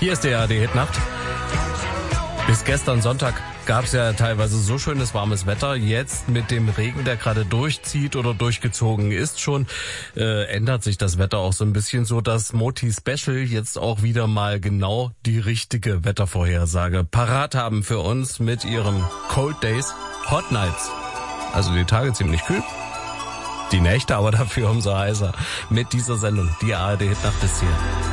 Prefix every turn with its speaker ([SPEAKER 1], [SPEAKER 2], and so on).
[SPEAKER 1] Hier ist die ARD-Hitnacht. Bis gestern Sonntag gab es ja teilweise so schönes warmes Wetter. Jetzt mit dem Regen, der gerade durchzieht oder durchgezogen ist schon, ändert sich das Wetter auch so ein bisschen, so dass Moti Special jetzt auch wieder mal genau die richtige Wettervorhersage parat haben für uns mit ihrem Cold Days, Hot Nights. Also die Tage ziemlich kühl, die Nächte aber dafür umso heißer. Mit dieser Sendung, die ARD-Hitnacht ist hier.